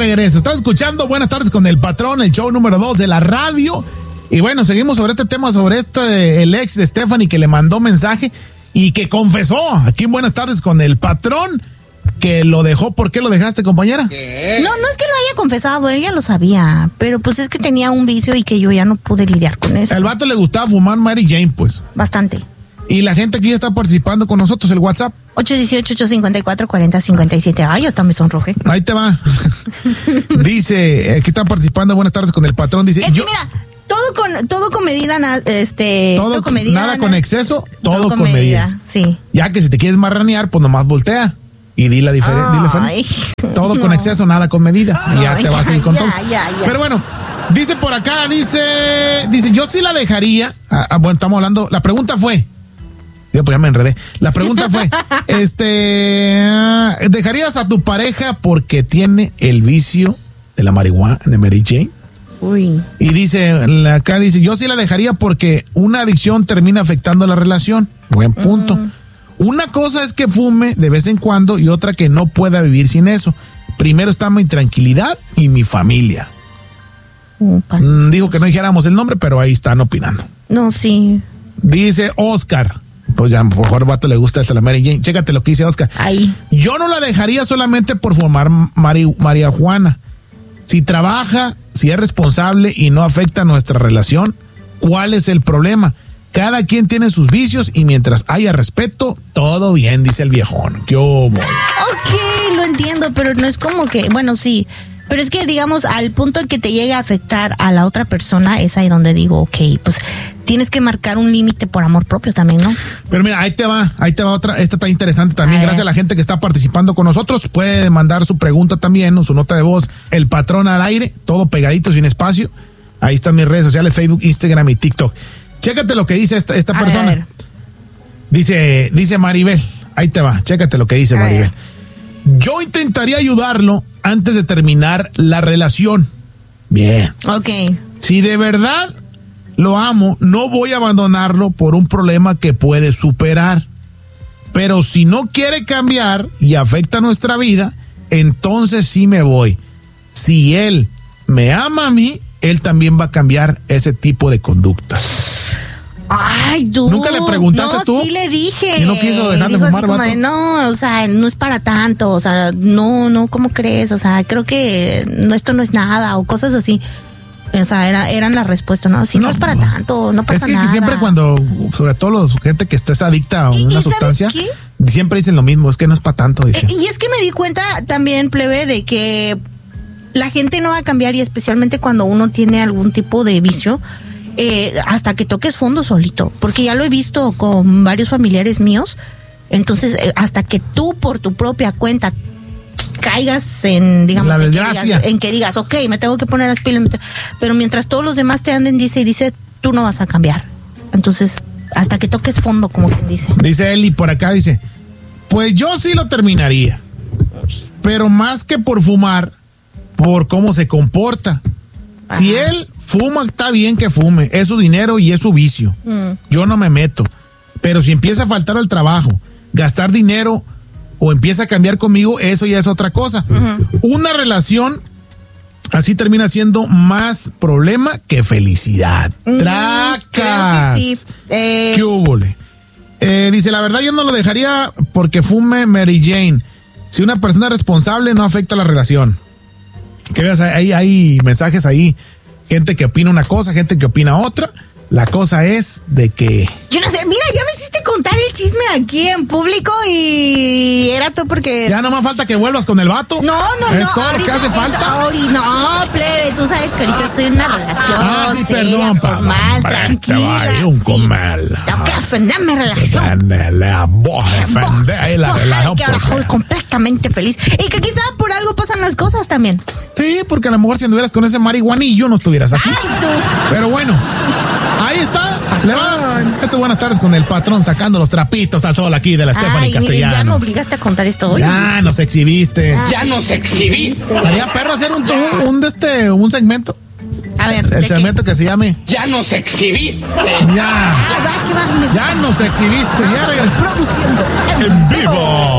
regreso. Estás escuchando Buenas Tardes con el Patrón, el show número 2 de la radio. Y bueno, seguimos sobre este tema, sobre el ex de Stephanie que le mandó mensaje y que confesó aquí en Buenas Tardes con el Patrón que lo dejó. ¿Por qué lo dejaste, compañera? ¿Qué? No es que lo haya confesado, él ya lo sabía, pero pues es que tenía un vicio y que yo ya no pude lidiar con eso. El vato le gustaba fumar Mary Jane, pues. Bastante. Y la gente aquí ya está participando con nosotros, el WhatsApp. 818-854-4057. Ay, hasta me sonrojé. Ahí te va. Dice, aquí están participando, Buenas Tardes con el Patrón. Dice, mira, todo con medida, todo con medida. Nada con exceso, todo con medida. Sí. Ya que si te quieres marranear, pues nomás voltea y di la diferencia. Todo con exceso, nada con medida. Y ya te vas a ir con todo. Pero bueno, dice por acá, dice, yo sí la dejaría. Bueno, estamos hablando, la pregunta fue, pues ya me enredé. La pregunta fue, ¿dejarías a tu pareja porque tiene el vicio de la marihuana, de Mary Jane? Uy. Y dice, acá dice, yo sí la dejaría porque una adicción termina afectando la relación. Buen punto. Una cosa es que fume de vez en cuando y otra que no pueda vivir sin eso. Primero está mi tranquilidad y mi familia. Dijo que no dijéramos el nombre, pero ahí están opinando. No, sí. Dice Oscar. Pues ya, por favor, vato, le gusta esta la Mary Jane. Chécate lo que dice Oscar. Ahí. Yo no la dejaría solamente por fumar marihuana. Si trabaja, si es responsable y no afecta nuestra relación, ¿cuál es el problema? Cada quien tiene sus vicios y mientras haya respeto, todo bien, dice el viejón. ¿Qué hubo? Ok, lo entiendo, pero no es como que, bueno, sí. Pero es que, digamos, al punto en que te llegue a afectar a la otra persona, es ahí donde digo, ok, pues tienes que marcar un límite por amor propio también, ¿no? Pero mira, ahí te va otra, esta está interesante también, gracias a la gente que está participando con nosotros, puede mandar su pregunta también, o su nota de voz, el Patrón al aire, todo pegadito, sin espacio, ahí están mis redes sociales, Facebook, Instagram y TikTok. Chécate lo que dice esta persona. Dice Maribel, ahí te va, chécate lo que dice Maribel. Yo intentaría ayudarlo antes de terminar la relación. Bien. Ok. Si de verdad lo amo, no voy a abandonarlo por un problema que puede superar. Pero si no quiere cambiar y afecta nuestra vida, entonces sí me voy. Si él me ama a mí, él también va a cambiar ese tipo de conducta. Ay, tú. ¿Nunca le preguntaste tú? No, sí le dije. ¿Y no quiso dejar de fumar, vato? No, o sea, no es para tanto, o sea, no, ¿cómo crees? O sea, creo que esto no es nada, o cosas así. O sea, eran las respuestas, ¿no? Si no es para tanto, no pasa nada. Es que siempre cuando, sobre todo gente que estés adicta a una sustancia, siempre dicen lo mismo, es que no es para tanto, dice. Y es que me di cuenta también, plebe, de que la gente no va a cambiar, y especialmente cuando uno tiene algún tipo de vicio, hasta que toques fondo solito, porque ya lo he visto con varios familiares míos. Entonces, hasta que tú por tu propia cuenta caigas en, digamos, la desgracia, en que digas, ok, me tengo que poner las pilas, pero mientras todos los demás te anden, dice, tú no vas a cambiar. Entonces, hasta que toques fondo, como quien dice. Dice Eli por acá, dice, pues yo sí lo terminaría, pero más que por fumar, por cómo se comporta. Ajá. Si él fuma, está bien que fume, es su dinero y es su vicio. Yo no me meto. Pero si empieza a faltar al trabajo, gastar dinero o empieza a cambiar conmigo, eso ya es otra cosa. Una relación así termina siendo más problema que felicidad. ¡Tracas! Creo que sí. ¿Qué húbole? Dice, la verdad yo no lo dejaría porque fume Mary Jane. Si una persona responsable no afecta la relación. Que veas, hay mensajes ahí. Gente que opina una cosa, gente que opina otra. La cosa es de que... Yo no sé, mira, ya me hiciste contar el chisme aquí en público y era todo porque... Ya no más falta que vuelvas con el vato. No. Es todo lo que hace falta. No, plebe, tú sabes que ahorita estoy en una relación sí, seria, perdón, formal, tranquila. Un comal. Tengo que defender mi relación. La voz, defender ahí la relación. Que ahora estoy completamente feliz. Y que quizá por algo pasan las cosas también. Sí, porque a lo mejor si anduvieras con ese marihuanillo no estuvieras aquí. Ay, tú. Pero bueno, ahí está. Le va. Esto es Buenas Tardes con el Patrón sacando los trapitos al sol aquí de la Stephanie Castellanos. Ya me obligaste a contar esto hoy. Ya nos exhibiste. Estaría perro hacer un segmento. A ver. El segmento que se llame Ya nos exhibiste. Ya. Va, que va, Ya nos exhibiste. Ya regresamos produciendo en vivo.